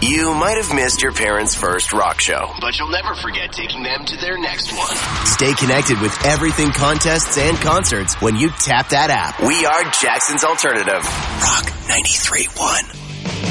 You might have missed your parents' first rock show, but you'll never forget taking them to their next one. Stay connected with everything contests and concerts when you tap that app. We are Jackson's Alternative. Rock 93.1.